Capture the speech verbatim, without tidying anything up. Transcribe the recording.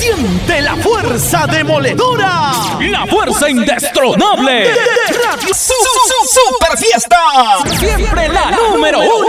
Siente la fuerza demoledora. La fuerza indestronable de, de Radio Su, su, Super Fiesta. Siempre la número uno.